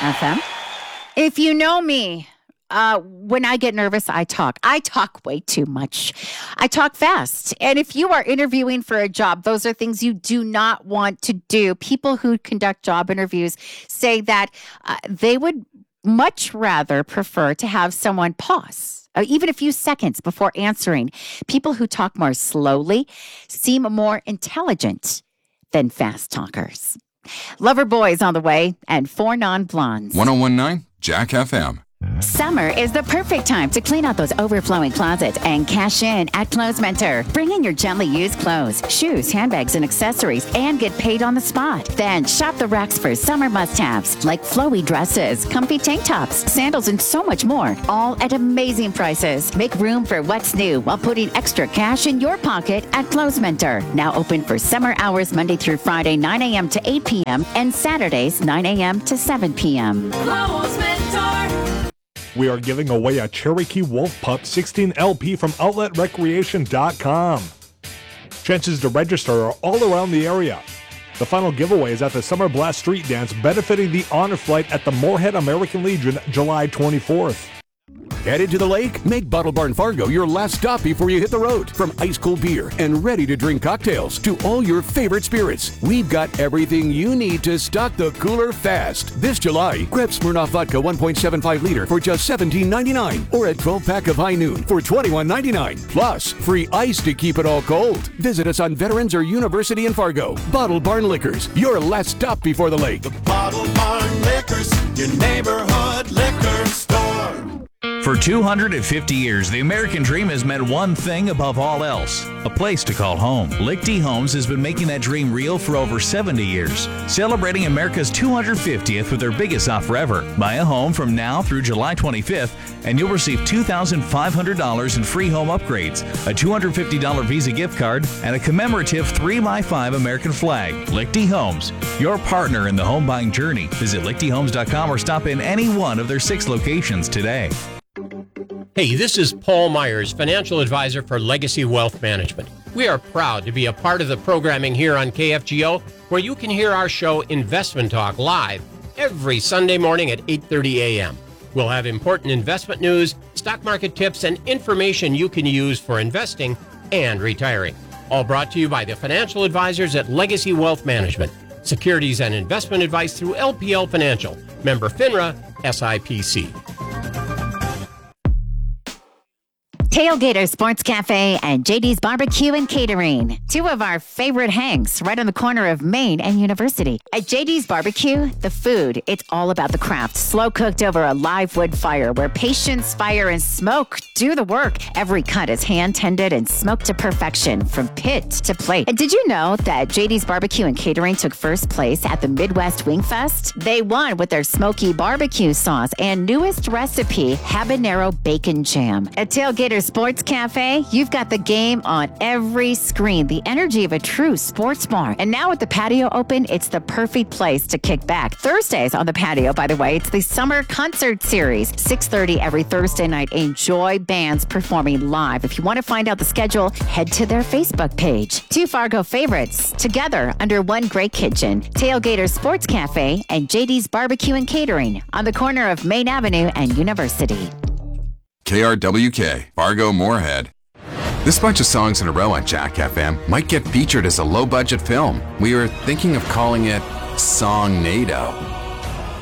FM. If you know me, when I get nervous, I talk. I talk way too much. I talk fast. And if you are interviewing for a job, those are things you do not want to do. People who conduct job interviews say that they would much rather prefer to have someone pause, even a few seconds before answering. People who talk more slowly seem more intelligent than fast talkers. Lover Boys on the way, and 4 Non-Blondes. 101.9 Jack FM. Summer is the perfect time to clean out those overflowing closets and cash in at Clothes Mentor. Bring in your gently used clothes, shoes, handbags, and accessories, and get paid on the spot. Then shop the racks for summer must-haves like flowy dresses, comfy tank tops, sandals, and so much more, all at amazing prices. Make room for what's new while putting extra cash in your pocket at Clothes Mentor. Now open for summer hours Monday through Friday, 9 a.m. to 8 p.m. and Saturdays, 9 a.m. to 7 p.m. Clothes Mentor. We are giving away a Cherokee Wolf Pup 16 LP from OutletRecreation.com. Chances to register are all around the area. The final giveaway is at the Summer Blast Street Dance benefiting the Honor Flight at the Moorhead American Legion, July 24th. Headed to the lake? Make Bottle Barn Fargo your last stop before you hit the road. From ice-cold beer and ready-to-drink cocktails to all your favorite spirits, we've got everything you need to stock the cooler fast. This July, grab Smirnoff Vodka 1.75 liter for just $17.99 or a 12-pack of High Noon for $21.99. Plus, free ice to keep it all cold. Visit us on Veterans or University in Fargo. Bottle Barn Liquors, your last stop before the lake. The Bottle Barn Liquors, your neighborhood liquor store. For 250 years, the American dream has meant one thing above all else: a place to call home. Lichty Homes has been making that dream real for over 70 years, celebrating America's 250th with their biggest offer ever. Buy a home from now through July 25th, and you'll receive $2,500 in free home upgrades, a $250 Visa gift card, and a commemorative 3x5 American flag. Lichty Homes, your partner in the home buying journey. Visit lichtyhomes.com or stop in any one of their 6 locations today. Hey, this is Paul Myers, financial advisor for Legacy Wealth Management. We are proud to be a part of the programming here on KFGO, where you can hear our show Investment Talk live every Sunday morning at 8:30 a.m. We'll have important investment news, stock market tips, and information you can use for investing and retiring. All brought to you by the financial advisors at Legacy Wealth Management. Securities and investment advice through LPL Financial. Member FINRA, SIPC. Tailgater Sports Cafe and JD's Barbecue and Catering. 2 of our favorite hangs right on the corner of Main and University. At JD's Barbecue, the food, it's all about the craft. Slow cooked over a live wood fire where patience, fire, and smoke do the work. Every cut is hand tended and smoked to perfection from pit to plate. And did you know that JD's Barbecue and Catering took first place at the Midwest Wing Fest? They won with their smoky barbecue sauce and newest recipe, habanero bacon jam. At Tailgater Sports Cafe, you've got the game on every screen, the energy of a true sports bar. And now with the patio open, it's the perfect place to kick back. Thursdays on the patio, by the way, it's the Summer Concert Series, 6:30 every Thursday night. Enjoy bands performing live. If you want to find out the schedule, head to their Facebook page. 2 Fargo favorites, together under one great kitchen. Tailgater Sports Cafe and JD's Barbecue and Catering on the corner of Main Avenue and University. KRWK, Fargo Moorhead. This bunch of songs in a row on Jack FM might get featured as a low-budget film. We were thinking of calling it Songnado.